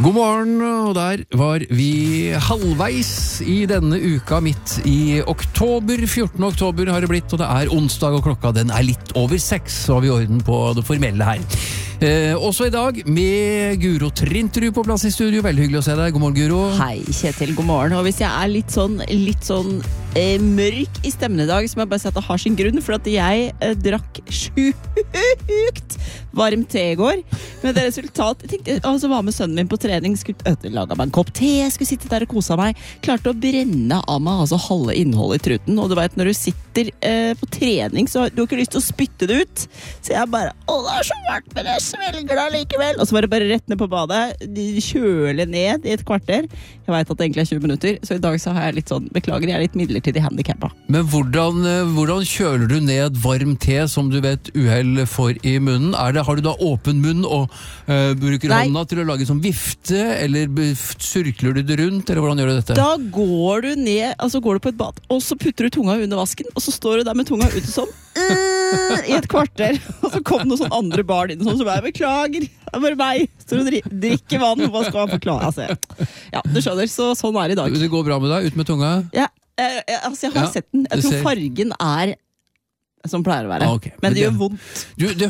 God morgen, og der var vi halvveis i denne uka midt i oktober. 14. oktober har det blitt, og det er onsdag, og klokka den er litt over 6, så har vi orden på det formelle her. Også i dag med Guro Trinterud på plass i studio. Veldig hyggelig å se deg. God morgen, Guro. Hei, Kjetil. God morgen. Og hvis jeg er litt sånn mørk i stemmen i dag, så må jeg bare si at det har sin grunn, for at jeg drakk sjukt varm te i går. Men det resultat, jeg tenkte, altså var med sønnen min på trening, skulle lage meg en kopp te, skulle sitte der og kose meg, klarte å brenne av meg altså halve innholdet i truten, og du vet, når du sitter på trening, så du har ikke lyst til å spytte det ut, så jeg bare, det er så varmt, men jeg svelger det likevel, og så var det bare rett ned på badet, kjøle ned i et kvarter. Jeg vet at det egentlig er 20 minutter, så i dag så har jeg litt sånn, beklager, jeg er litt midlertidig handicapet. Men hvordan kjøler du ned varm te som du vet uheld får i munnen? Har du da åpen munn og bruker hånda til å lage sånn vifte, eller surkler du det rundt, eller hvordan gjør du dette? Da går du ned, altså går du på et bad, og så putter du tunga under vasken, og så står du der med tunga ute sånn, i et kvarter, og så kom noen sånn andre barn inn, sånn, så bare, beklager, det er bare meg, står og drikker vann, hva skal man forklare? Altså, ja, du skjønner, sånn er det i dag. Det går bra med deg, ut med tunga? Ja, altså jeg har sett den. Jeg tror fargen er som pleier å være. Okay. Men det gjør vondt. Det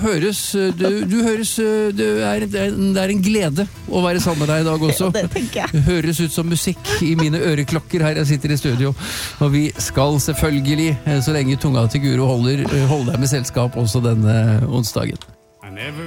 er en glede å være sammen med deg i dag også. Ja, det tenker jeg. Det høres ut som musikk i mine øreklokker her jeg sitter i studio. Og vi skal selvfølgelig, så lenge tunga til Guro holder deg med selskap også denne onsdagen.